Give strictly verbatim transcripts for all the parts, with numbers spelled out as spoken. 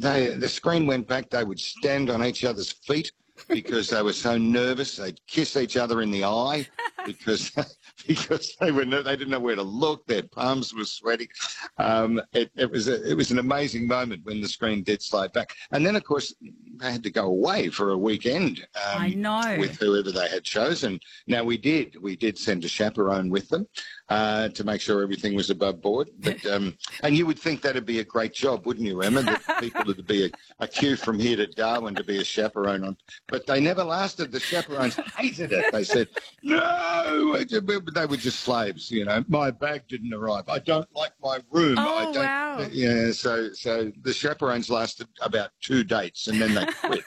they the screen went back. They would stand on each other's feet because they were so nervous. They'd kiss each other in the eye because because they were they didn't know where to look. Their palms were sweaty. Um, it, it was a, it was an amazing moment when the screen did slide back. And then, of course, they had to go away for a weekend. Um, I know. With whoever they had chosen. Now we did we did send a chaperone with them uh, to make sure everything was above board. But um, and you would think that'd be a great job, wouldn't you, Emma? That people would be a, a queue from here to Darwin to be a chaperone on. But they never lasted. The chaperones hated it. They said, no, they were just slaves, you know. My bag didn't arrive. I don't like my room. Oh, I don't, wow. Yeah, so, so the chaperones lasted about two dates and then they quit.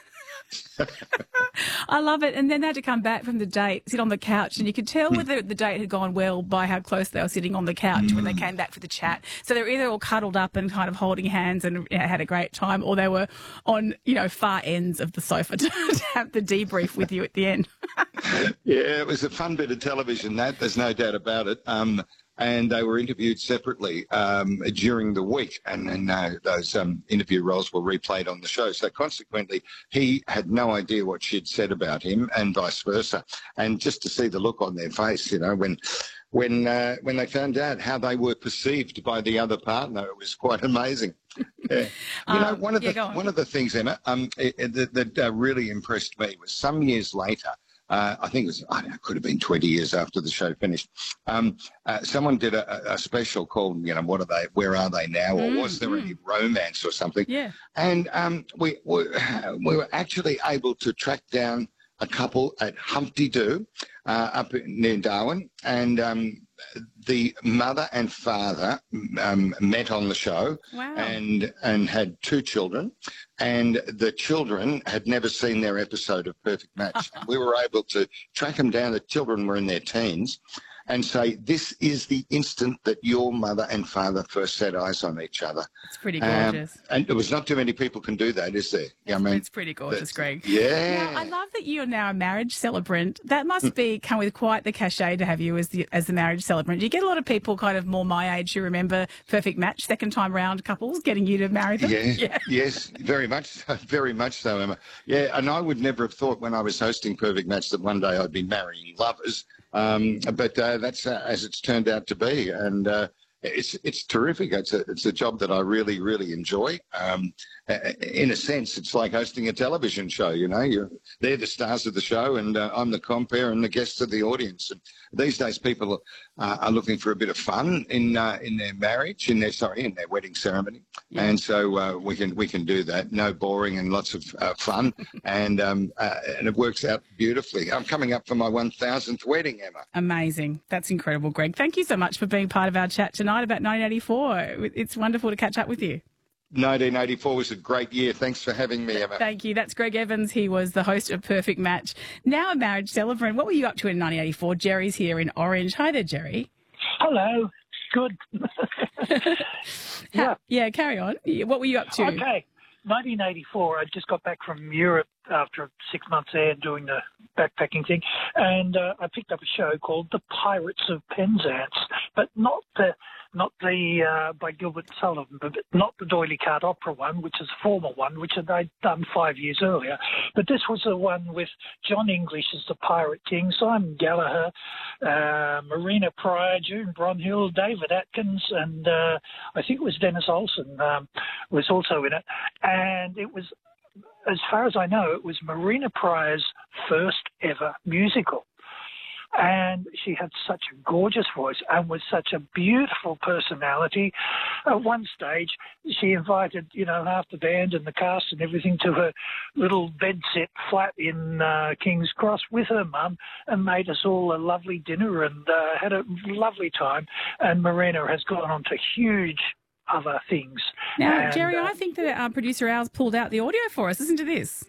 I love it. And then they had to come back from the date, sit on the couch, and you could tell whether the date had gone well by how close they were sitting on the couch mm. when they came back for the chat. So they were either all cuddled up and kind of holding hands and you know, had a great time, or they were on, you know, far ends of the sofa to, to have the debrief with you at the end. Yeah, it was a fun bit of television, that. There's no doubt about it. Um, and they were interviewed separately um, during the week, and then uh, those um, interview roles were replayed on the show. So consequently, he had no idea what she'd said about him, and vice versa. And just to see the look on their face, you know, when when uh, when they found out how they were perceived by the other partner, it was quite amazing. Yeah. You know, um, one of yeah, the one of the things, Emma, um, it, it, that, that uh, really impressed me was some years later. Uh, I think it was, I don't know, it could have been twenty years after the show finished. Um, uh, someone did a, a special called, you know, what are they, where are they now? Or mm, was there mm. any romance or something? Yeah. And um, we, we, we were actually able to track down a couple at Humpty Doo uh, up near Darwin. And um, the mother and father um, met on the show wow. and and had two children. And the children had never seen their episode of Perfect Match. And we were able to track them down. The children were in their teens and say, this is the instant that your mother and father first set eyes on each other. It's pretty gorgeous. Um, and there was not too many people can do that, is there? It's, I mean, it's pretty gorgeous, Greg. Yeah. Now, I love that you're now a marriage celebrant. That must be come with quite the cachet to have you as the as the marriage celebrant. Do you get a lot of people kind of more my age who remember Perfect Match, second time round couples, getting you to marry them? Yeah, yeah. Yes, very much so, very much so, Emma. Yeah, and I would never have thought when I was hosting Perfect Match that one day I'd be marrying lovers. Um, but uh, that's uh, as it's turned out to be, and uh, it's it's terrific. It's a it's a job that I really really enjoy. Um, in a sense, it's like hosting a television show. You know, you're they're the stars of the show, and uh, I'm the compere and the guests of the audience. And these days, people uh, are looking for a bit of fun in uh, in their marriage, in their sorry, in their wedding ceremony, yeah. and so uh, we can we can do that. No boring and lots of uh, fun, and um, uh, and it works out beautifully. I'm coming up for my one thousandth wedding, Emma. Amazing, that's incredible, Greg. Thank you so much for being part of our chat tonight about nineteen eighty-four. It's wonderful to catch up with you. nineteen eighty-four was a great year. Thanks for having me, Emma. Thank you. That's Greg Evans. He was the host of Perfect Match. Now a marriage celebrant. What were you up to in nineteen eighty-four? Jerry's here in Orange. Hi there, Jerry. Hello. Good. yeah. Yeah, carry on. What were you up to? Okay. nineteen eighty-four, I just got back from Europe after six months there doing the backpacking thing, and uh, I picked up a show called The Pirates of Penzance, but not the not the uh, by Gilbert Sullivan, but not the D'Oyly Carte Opera one, which is a former one, which they'd done five years earlier. But this was the one with John English as the Pirate King, Simon Gallagher, uh, Marina Pryor, June Bronhill, David Atkins, and uh, I think it was Dennis Olsen um, was also in it. And it was, as far as I know, it was Marina Pryor's first ever musical. And she had such a gorgeous voice and was such a beautiful personality. At one stage, she invited, you know, half the band and the cast and everything to her little bedsit flat in uh, King's Cross with her mum and made us all a lovely dinner and uh, had a lovely time. And Marina has gone on to huge other things. Now, and, Jerry, uh, I think that our producer Al's pulled out the audio for us. Listen to this.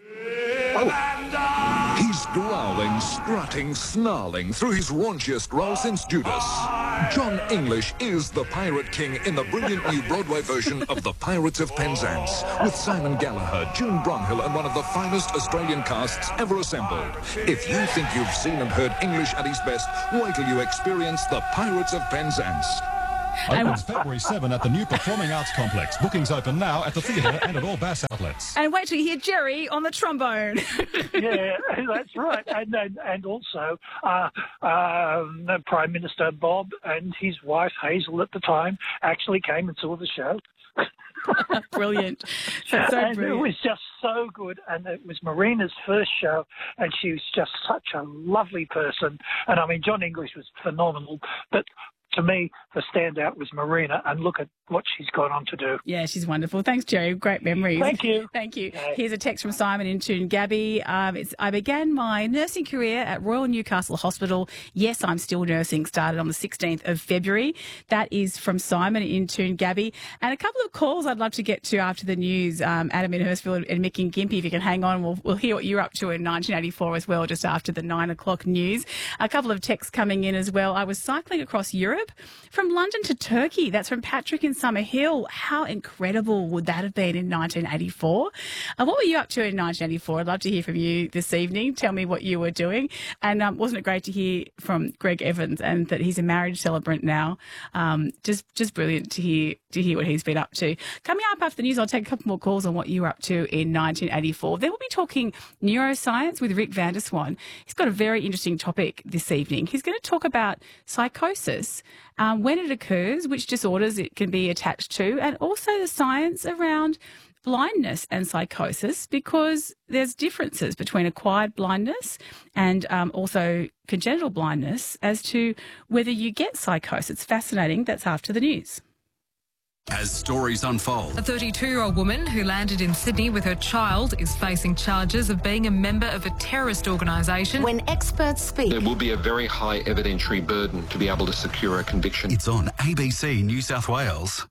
Oh. He's growling, strutting, snarling through his raunchiest role since Judas. John English is the Pirate King in the brilliant new Broadway version of The Pirates of Penzance, with Simon Gallagher, June Bronhill, and one of the finest Australian casts ever assembled. If you think you've seen and heard English at his best, wait till you experience The Pirates of Penzance. Opens February seventh at the new Performing Arts Complex. Bookings open now at the theatre and at all Bass outlets. And wait till you hear Jerry on the trombone. Yeah, that's right. And and, and also uh, um, Prime Minister Bob and his wife Hazel at the time actually came and saw the show. Brilliant. That's so and brilliant. It was just so good. And it was Marina's first show, and she was just such a lovely person. And I mean, John English was phenomenal, but to me, the standout was Marina, and look at what she's gone on to do. Yeah, she's wonderful. Thanks, Jerry. Great memories. Thank you. Thank you. Yeah. Here's a text from Simon in Tune Gabby. Um, it's, I began my nursing career at Royal Newcastle Hospital. Yes, I'm still nursing. Started on the sixteenth of February. That is from Simon in Tune Gabby. And a couple of calls I'd love to get to after the news. Um, Adam in Hurstville and Mick in Gympie, if you can hang on, we'll, we'll hear what you're up to in nineteen eighty-four as well, just after the nine o'clock news. A couple of texts coming in as well. I was cycling across Europe from London to Turkey. That's from Patrick in Summer Hill. How incredible would that have been in nineteen eighty-four? Uh, what were you up to in nineteen eighty-four? I'd love to hear from you this evening. Tell me what you were doing. And um, wasn't it great to hear from Greg Evans and that he's a marriage celebrant now? Um, just just brilliant to hear to hear what he's been up to. Coming up after the news, I'll take a couple more calls on what you were up to in nineteen eighty-four. Then we'll be talking neuroscience with Rick van der Swan. He's got a very interesting topic this evening. He's going to talk about psychosis, um, when it occurs, which disorders it can be attached to, and also the science around blindness and psychosis, because there's differences between acquired blindness and um, also congenital blindness as to whether you get psychosis. It's fascinating. That's after the news. As stories unfold. A thirty-two-year-old woman who landed in Sydney with her child is facing charges of being a member of a terrorist organisation. When experts speak, there will be a very high evidentiary burden to be able to secure a conviction. It's on A B C New South Wales.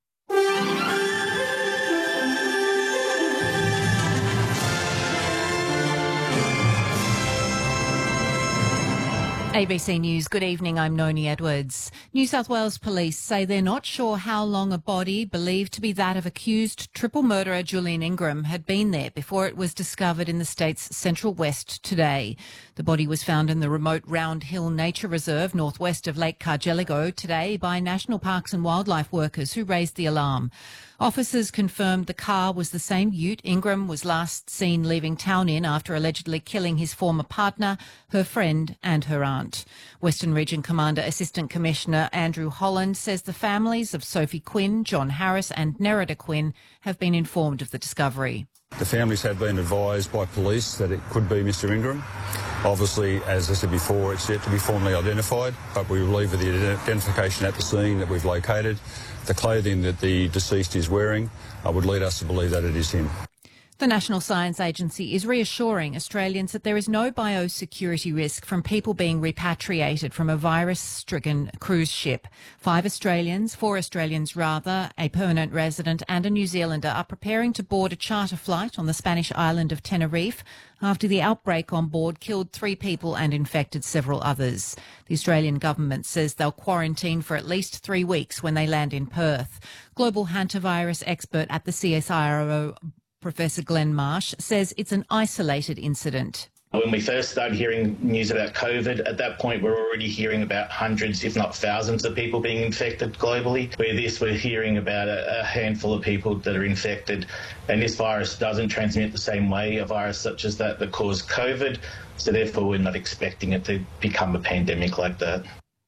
A B C News, good evening, I'm Noni Edwards. New South Wales police say they're not sure how long a body believed to be that of accused triple murderer Julian Ingram had been there before it was discovered in the state's central west today. The body was found in the remote Round Hill Nature Reserve northwest of Lake Cargelligo today by National Parks and Wildlife workers who raised the alarm. Officers confirmed the car was the same ute Ingram was last seen leaving town in after allegedly killing his former partner, her friend and her aunt. Western Region Commander Assistant Commissioner Andrew Holland says the families of Sophie Quinn, John Harris and Nerida Quinn have been informed of the discovery. The families have been advised by police that it could be Mister Ingram. Obviously, as I said before, it's yet to be formally identified, but we believe with the identification at the scene that we've located, the clothing that the deceased is wearing uh, would lead us to believe that it is him. The National Science Agency is reassuring Australians that there is no biosecurity risk from people being repatriated from a virus-stricken cruise ship. Five Australians, four Australians rather, a permanent resident and a New Zealander are preparing to board a charter flight on the Spanish island of Tenerife after the outbreak on board killed three people and infected several others. The Australian government says they'll quarantine for at least three weeks when they land in Perth. Global hantavirus expert at the C S I R O, Professor Glenn Marsh, says it's an isolated incident. When we first started hearing news about COVID, at that point we're already hearing about hundreds, if not thousands, of people being infected globally. Where this, we're hearing about a, a handful of people that are infected. And this virus doesn't transmit the same way, a virus such as that that caused COVID. So therefore we're not expecting it to become a pandemic like that.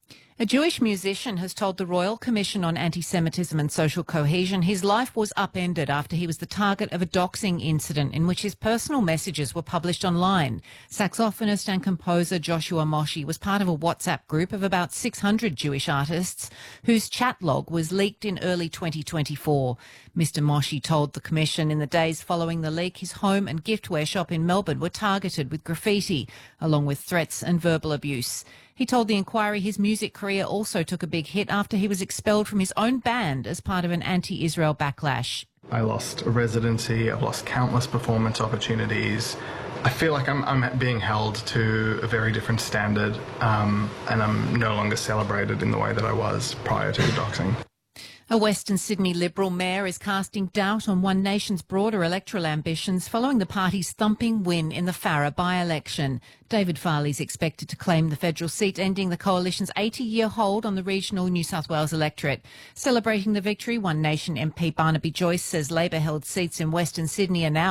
A Jewish musician has told the Royal Commission on Anti-Semitism and Social Cohesion his life was upended after he was the target of a doxing incident in which his personal messages were published online. Saxophonist and composer Joshua Moshe was part of a WhatsApp group of about six hundred Jewish artists whose chat log was leaked in early twenty twenty-four. Mister Moshe told the Commission in the days following the leak his home and giftware shop in Melbourne were targeted with graffiti, along with threats and verbal abuse. He told the inquiry his music career also took a big hit after he was expelled from his own band as part of an anti-Israel backlash. I lost a residency, I've lost countless performance opportunities. I feel like I'm, I'm being held to a very different standard, um, and I'm no longer celebrated in the way that I was prior to the doxing. A Western Sydney Liberal mayor is casting doubt on One Nation's broader electoral ambitions following the party's thumping win in the Farrer by-election. David Farley is expected to claim the federal seat, ending the coalition's eighty-year hold on the regional New South Wales electorate. Celebrating the victory, One Nation M P Barnaby Joyce says Labor-held seats in Western Sydney are now